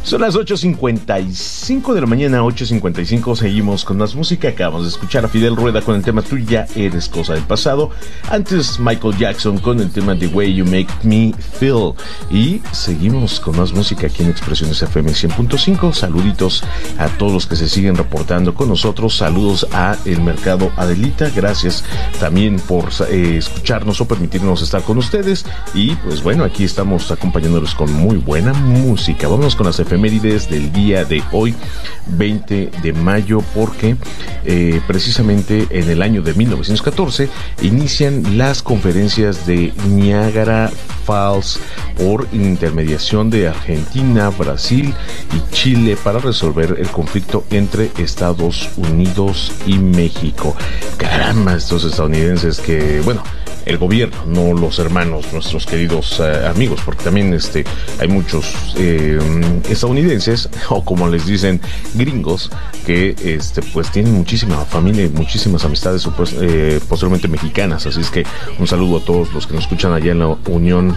Son las 8:55 de la mañana, 8:55. Seguimos con más música. Acabamos de escuchar a Fidel Rueda con el tema Tú ya eres cosa del pasado. Antes Michael Jackson con el tema The Way You Make Me Feel. Y seguimos con más música aquí en Expresiones FM 100.5. Saluditos a todos los que se siguen reportando con nosotros. Saludos a El Mercado Adelita. Gracias también por escucharnos o permitirnos estar con ustedes. Y pues bueno, aquí estamos acompañándolos con muy buena música. Vámonos con las efemérides del día de hoy, 20 de mayo, porque precisamente en el año de 1914 inician las conferencias de Niagara Falls por intermediación de Argentina, Brasil y Chile para resolver el conflicto entre Estados Unidos y México. Caramba, estos estadounidenses que, bueno, el gobierno, no los hermanos, nuestros queridos amigos, porque también hay muchos estadounidenses, o como les dicen, gringos, que pues tienen muchísima familia y muchísimas amistades, posiblemente mexicanas. Así es que un saludo a todos los que nos escuchan allá en la Unión,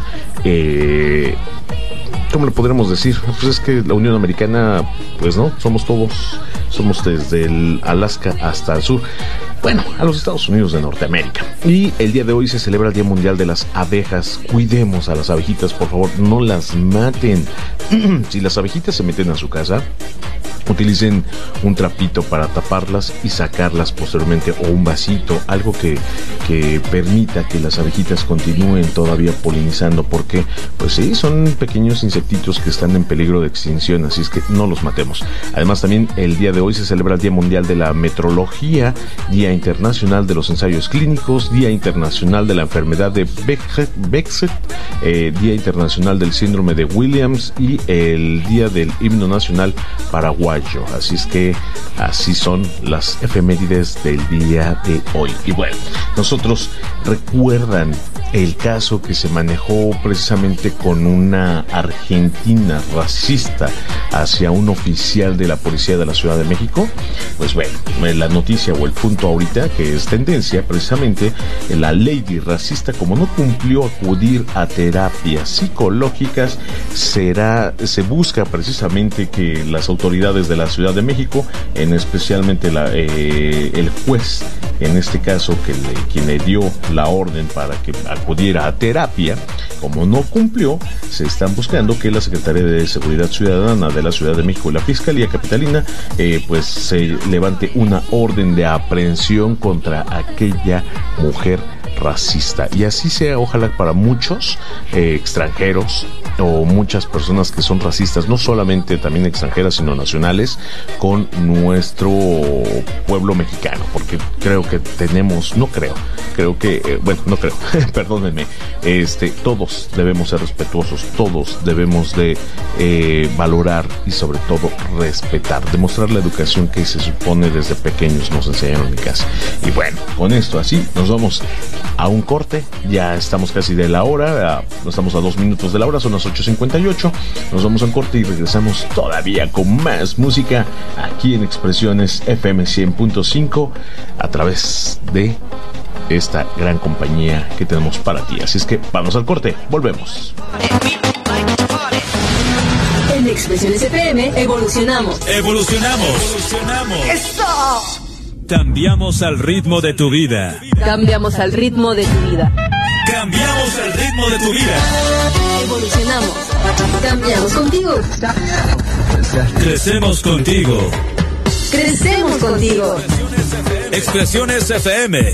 ¿cómo le podremos decir? Pues es que la Unión Americana, pues no, somos todos, somos desde el Alaska hasta el sur. Bueno, a los Estados Unidos de Norteamérica. Y el día de hoy se celebra el Día Mundial de las Abejas. Cuidemos a las abejitas, por favor, no las maten. Si las abejitas se meten a su casa, utilicen un trapito para taparlas y sacarlas posteriormente, o un vasito, algo que permita que las abejitas continúen todavía polinizando, porque pues sí, son pequeños insectitos que están en peligro de extinción, así es que no los matemos. Además, también el día de hoy se celebra el Día Mundial de la Metrología, Día Internacional de los Ensayos Clínicos, Día Internacional de la Enfermedad de Behçet, Día Internacional del Síndrome de Williams y el Día del Himno Nacional Paraguayo. Así es que así son las efemérides del día de hoy. Y bueno, nosotros recuerdan el caso que se manejó precisamente con una argentina racista hacia un oficial de la policía de la Ciudad de México. Pues bueno, la noticia o el punto ahorita que es tendencia, precisamente la lady racista, como no cumplió acudir a terapias psicológicas, se busca precisamente que las autoridades de la Ciudad de México, en especialmente el juez, en este caso quien le dio la orden para que acudiera a terapia, como no cumplió, se están buscando que la Secretaría de Seguridad Ciudadana de la Ciudad de México y la Fiscalía Capitalina pues se levante una orden de aprehensión contra aquella mujer racista. Y así sea, ojalá, para muchos extranjeros o muchas personas que son racistas, no solamente también extranjeras, sino nacionales, con nuestro pueblo mexicano, porque creo que tenemos, perdónenme, todos debemos ser respetuosos, todos debemos de valorar y sobre todo respetar, demostrar la educación que se supone desde pequeños nos enseñaron en casa. Y bueno, con esto así nos vamos a un corte. Ya estamos casi de la hora, estamos a 2 minutos de la hora, son las 8:58. Nos vamos a un corte y regresamos todavía con más música aquí en Expresiones FM 100.5 a través de esta gran compañía que tenemos para ti. Así es que vamos al corte, volvemos. En Expresiones FM evolucionamos. ¡Eso! Cambiamos al ritmo de tu vida. Cambiamos al ritmo de tu vida. Cambiamos el ritmo de tu vida. Evolucionamos. Cambiamos contigo. Crecemos contigo. Crecemos contigo. Expresiones FM.